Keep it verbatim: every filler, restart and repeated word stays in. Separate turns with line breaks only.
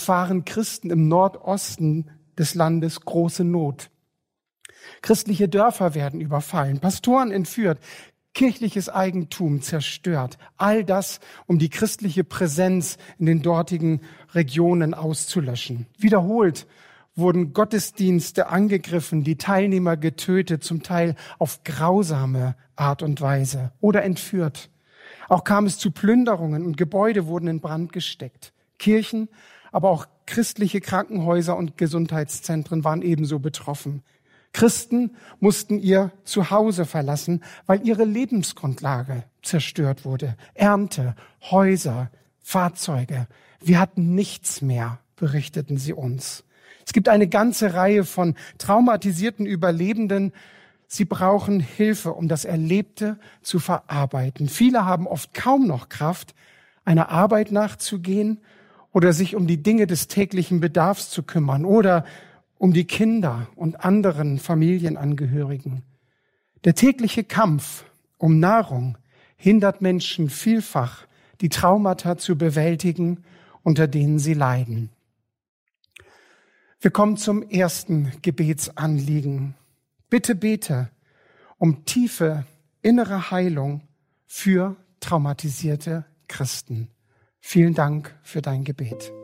erfahren Christen im Nordosten des Landes große Not. Christliche Dörfer werden überfallen, Pastoren entführt, kirchliches Eigentum zerstört. All das, um die christliche Präsenz in den dortigen Regionen auszulöschen. Wiederholt wurden Gottesdienste angegriffen, die Teilnehmer getötet, zum Teil auf grausame Art und Weise oder entführt. Auch kam es zu Plünderungen und Gebäude wurden in Brand gesteckt. Kirchen, aber auch christliche Krankenhäuser und Gesundheitszentren waren ebenso betroffen. Christen mussten ihr Zuhause verlassen, weil ihre Lebensgrundlage zerstört wurde. Ernte, Häuser, Fahrzeuge. Wir hatten nichts mehr, berichteten sie uns. Es gibt eine ganze Reihe von traumatisierten Überlebenden. Sie brauchen Hilfe, um das Erlebte zu verarbeiten. Viele haben oft kaum noch Kraft, einer Arbeit nachzugehen oder sich um die Dinge des täglichen Bedarfs zu kümmern oder um die Kinder und anderen Familienangehörigen. Der tägliche Kampf um Nahrung hindert Menschen vielfach, die Traumata zu bewältigen, unter denen sie leiden. Wir kommen zum ersten Gebetsanliegen. Bitte bete um tiefe innere Heilung für traumatisierte Christen. Vielen Dank für dein Gebet.